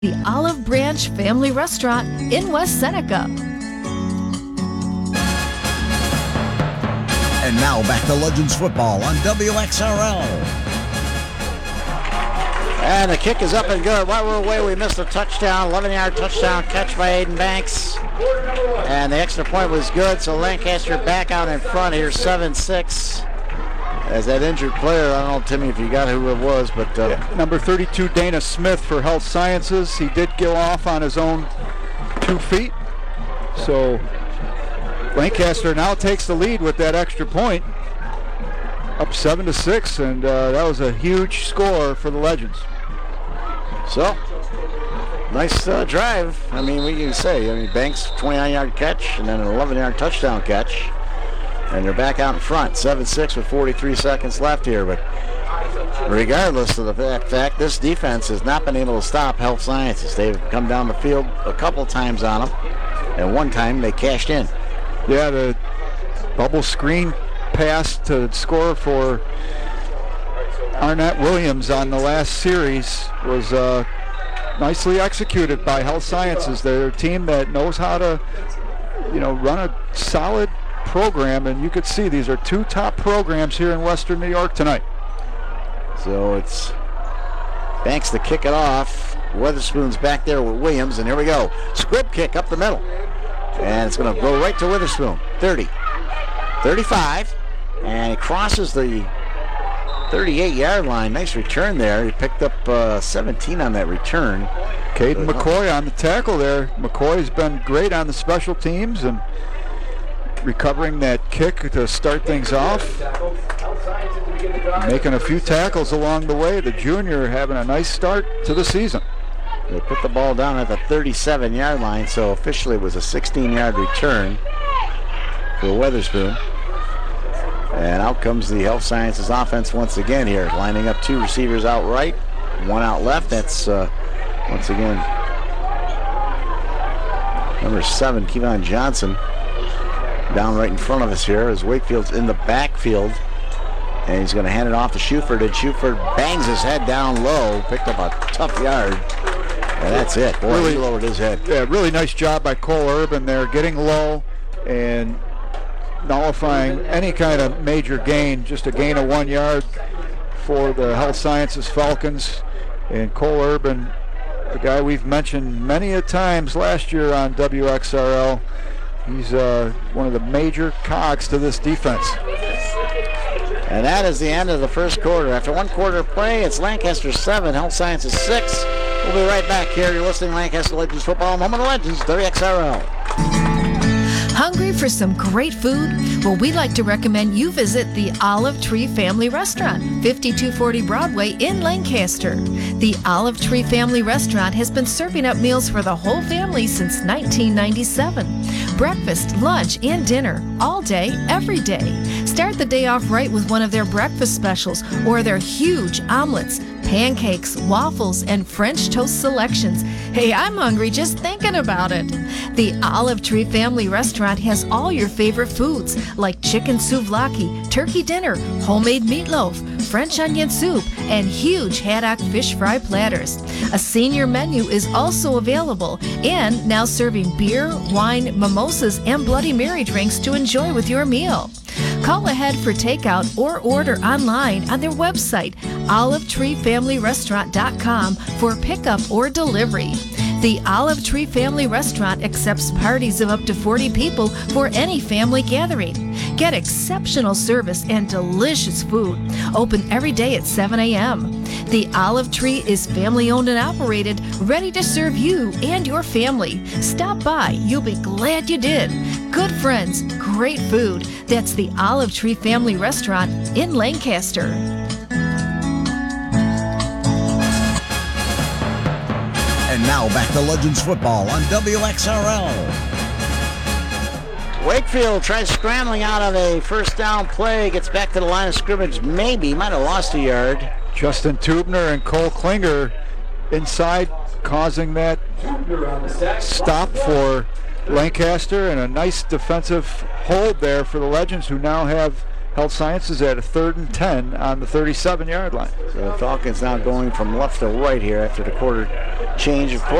the Olive Branch Family Restaurant in West Seneca. And now back to Legends Football on WXRL. And the kick is up and good. While we're away, we missed a touchdown, 11-yard touchdown catch by Aiden Banks. And the extra point was good, so Lancaster back out in front here, 7-6. As that injured player, I don't know, Timmy, if you got who it was, but... Number 32, Dana Smith for Health Sciences. He did go off on his own 2 feet. So Lancaster now takes the lead with that extra point. Up 7-6, and that was a huge score for the Legends. So, nice drive. I mean, what can you say? I mean, Banks, 29-yard catch, and then an 11-yard touchdown catch. And they're back out in front, 7-6 with 43 seconds left here. But regardless of the fact, this defense has not been able to stop Health Sciences. They've come down the field a couple times on them, and one time they cashed in. Yeah, the bubble screen pass to score for Arnett Williams on the last series was nicely executed by Health Sciences. They're a team that knows how to, run a solid program, and you could see these are 2 top programs here in Western New York tonight. So it's Banks to kick it off. Witherspoon's back there with Williams, and here we go. Squib kick up the middle. And it's going to go right to Witherspoon. 30, 35, and he crosses the 38-yard line. Nice return there. He picked up 17 on that return. Caden McCoy on the tackle there. McCoy's been great on the special teams and recovering that kick to start things off. Making a few tackles along the way. The junior having a nice start to the season. They put the ball down at the 37-yard line, so officially it was a 16-yard return for Witherspoon. And out comes the Health Sciences offense once again here, lining up 2 receivers out right, 1 out left. That's, once again, number 7, Kevon Johnson, down right in front of us here as Wakefield's in the backfield. And he's going to hand it off to Schuford, and Schuford bangs his head down low, picked up a tough yard. And that's it. Boy, really, he lowered his head. Yeah, really nice job by Cole Urban there, getting low and nullifying any kind of major gain, just a gain of 1 yard for the Health Sciences Falcons. And Cole Urban, a guy we've mentioned many a times last year on WXRL, he's one of the major cogs to this defense. And that is the end of the first quarter. After 1 quarter play, it's Lancaster 7, Health Sciences 6. We'll be right back here. You're listening to Lancaster Legends Football, Home of the Legends, WXRL. Hungry for some great food? Well, we'd like to recommend you visit the Olive Tree Family Restaurant, 5240 Broadway in Lancaster. The Olive Tree Family Restaurant has been serving up meals for the whole family since 1997. Breakfast, lunch, and dinner, all day, every day. Start the day off right with one of their breakfast specials or their huge omelets, pancakes, waffles, and French toast selections. Hey, I'm hungry just thinking about it. The Olive Tree Family Restaurant has all your favorite foods like chicken souvlaki, turkey dinner, homemade meatloaf, French onion soup, and huge haddock fish fry platters. A senior menu is also available, and now serving beer, wine, mimosas, and Bloody Mary drinks to enjoy with your meal. Call ahead for takeout or order online on their website, olivetreefamilyrestaurant.com, for pickup or delivery. The Olive Tree Family Restaurant accepts parties of up to 40 people for any family gathering. Get exceptional service and delicious food. Open every day at 7 a.m. The Olive Tree is family-owned and operated, ready to serve you and your family. Stop by. You'll be glad you did. Good friends, great food. That's the Olive Tree Family Restaurant in Lancaster. And now back to Legends Football on WXRL. Wakefield tries scrambling out of a first down play, gets back to the line of scrimmage, maybe, might have lost a yard. Justin Tubner and Cole Klinger inside, causing that stop for Lancaster, and a nice defensive hold there for the Legends, who now have Health Sciences at a 3rd and 10 on the 37-yard line. So the Falcons now going from left to right here after the quarter change. Of course,